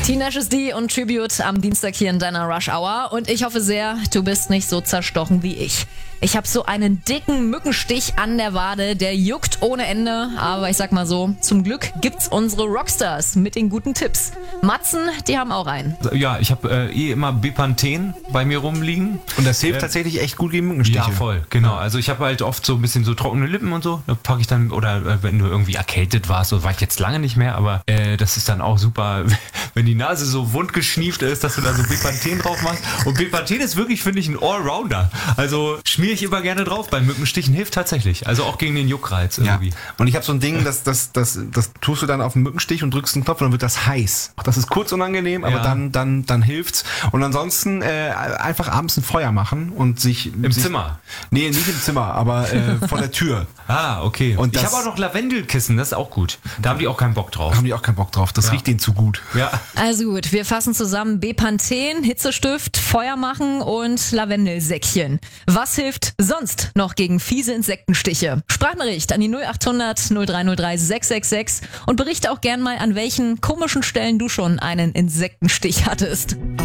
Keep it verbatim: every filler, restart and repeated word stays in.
Tenacious D und Tribute am Dienstag hier in deiner Rush Hour. Und ich hoffe sehr, du bist nicht so zerstochen wie ich. Ich habe so einen dicken Mückenstich an der Wade, der juckt ohne Ende. Aber ich sag mal so, zum Glück gibt's unsere Rockstars mit den guten Tipps. Matzen, die haben auch einen. Ja, ich habe äh, eh immer Bepanthen bei mir rumliegen. Und das hilft äh, tatsächlich echt gut gegen Mückenstiche. Ja, voll, genau. Also ich habe halt oft so ein bisschen so trockene Lippen und so. Da packe ich dann, oder äh, wenn du irgendwie erkältet warst, so war ich jetzt lange nicht mehr, aber äh, das ist dann auch super, wenn die Nase so wund geschnieft ist, dass du da so Bepanthen drauf machst. Und Bepanthen ist wirklich, finde ich, ein Allrounder. Also schmiere ich immer gerne drauf. Bei Mückenstichen hilft tatsächlich. Also auch gegen den Juckreiz irgendwie. Ja. Und ich habe so ein Ding, das, das, das, das tust du dann auf den Mückenstich und drückst einen Knopf und dann wird das heiß. Das ist kurz unangenehm, aber Ja. dann, dann, dann hilft's. Und ansonsten äh, einfach abends ein Feuer machen und sich... Im sich, Zimmer? Nee, nicht im Zimmer, aber äh, vor der Tür. Ah, okay. Und ich das- habe auch noch Lavendelkissen, das ist auch gut. Da haben die auch keinen Bock drauf. Haben die auch keinen Bock drauf. Das Ja. riecht denen zu gut. Ja. Also gut, wir fassen zusammen: Bepanthen, Hitzestift, Feuer machen und Lavendelsäckchen. Was hilft sonst noch gegen fiese Insektenstiche? Sprachnachricht an die null acht hundert null drei null drei sechs sechs sechs und berichte auch gern mal, an welchen komischen Stellen du schon einen Insektenstich hattest.